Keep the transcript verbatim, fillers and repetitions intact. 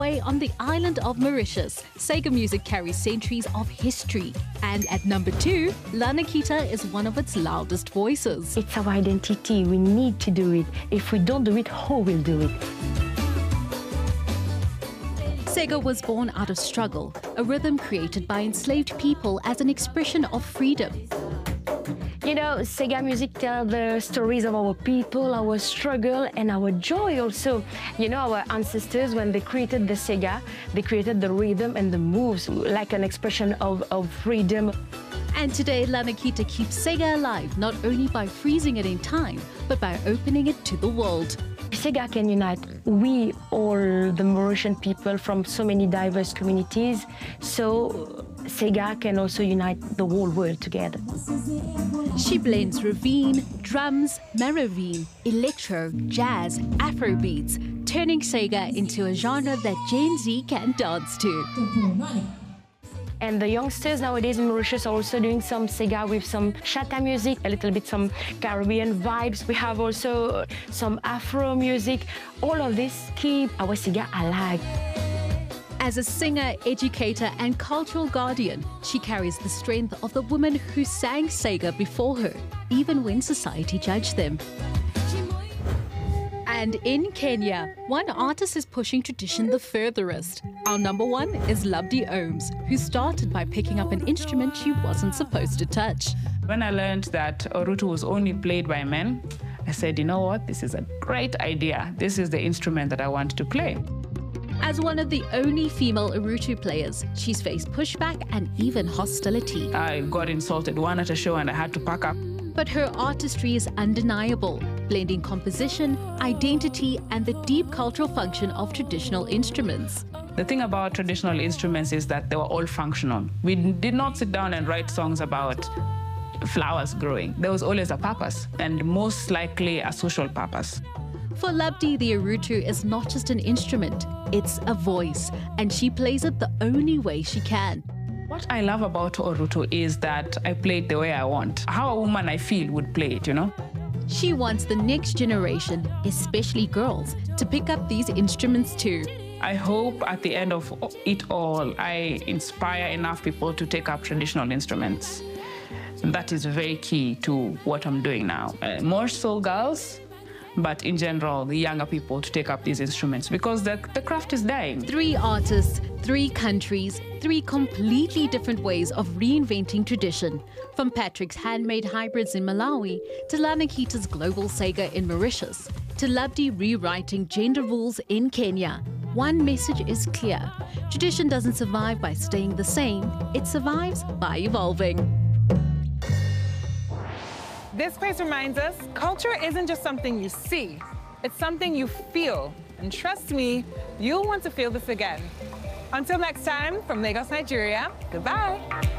On the island of Mauritius, Sega music carries centuries of history. And at number two, La Nikita is one of its loudest voices. It's our identity. We need to do it. If we don't do it, who will do it? Sega was born out of struggle, a rhythm created by enslaved people as an expression of freedom. You know, Sega music tells the stories of our people, our struggle, and our joy also. You know, our ancestors, when they created the Sega, they created the rhythm and the moves like an expression of, of freedom. And today, La Nikita keeps Sega alive, not only by freezing it in time, but by opening it to the world. Sega can unite we, all the Mauritian people from so many diverse communities, so Sega can also unite the whole world together. She blends ravine, drums, maravine, electro, jazz, Afrobeats, turning Sega into a genre that Gen Z can dance to. And the youngsters nowadays in Mauritius are also doing some Sega with some Chata music, a little bit some Caribbean vibes. We have also some Afro music. All of this keep our Sega alive. As a singer, educator, and cultural guardian, she carries the strength of the women who sang Sega before her, even when society judged them. And in Kenya, one artist is pushing tradition the furthest. Our number one is Labdi Ohms, who started by picking up an instrument she wasn't supposed to touch. When I learned that Orutu was only played by men, I said, you know what, this is a great idea. This is the instrument that I want to play. As one of the only female Orutu players, she's faced pushback and even hostility. I got insulted one at a show and I had to pack up. But her artistry is undeniable, blending composition, identity, and the deep cultural function of traditional instruments. The thing about traditional instruments is that they were all functional. We did not sit down and write songs about flowers growing. There was always a purpose, and most likely a social purpose. For Labdi, the Orutu is not just an instrument, it's a voice, and she plays it the only way she can. What I love about Orutu is that I play it the way I want. How a woman I feel would play it, you know? She wants the next generation, especially girls, to pick up these instruments too. I hope at the end of it all, I inspire enough people to take up traditional instruments. And that is very key to what I'm doing now. Uh, more so girls, but in general, the younger people to take up these instruments because the, the craft is dying. Three artists, three countries, three completely different ways of reinventing tradition. From Patrick's handmade hybrids in Malawi, to La Nikita's global Sega in Mauritius, to Labdi rewriting gender rules in Kenya. One message is clear. Tradition doesn't survive by staying the same, it survives by evolving. This place reminds us, culture isn't just something you see, it's something you feel. And trust me, you'll want to feel this again. Until next time, from Lagos, Nigeria, goodbye.